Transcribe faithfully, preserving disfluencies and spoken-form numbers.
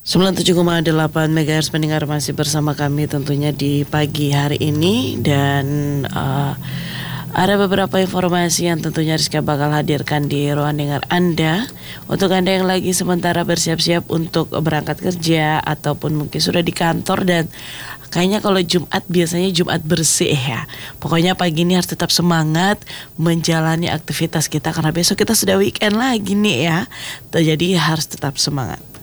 sembilan puluh tujuh koma delapan megahertz pendengar masih bersama kami tentunya di pagi hari ini. Dan uh, ada beberapa informasi yang tentunya Rizka bakal hadirkan di ruang dengar Anda. Untuk Anda yang lagi sementara bersiap-siap untuk berangkat kerja ataupun mungkin sudah di kantor, dan kayaknya kalau Jumat biasanya Jumat bersih ya. Pokoknya pagi ini harus tetap semangat menjalani aktivitas kita karena besok kita sudah weekend lagi nih ya. Jadi harus tetap semangat.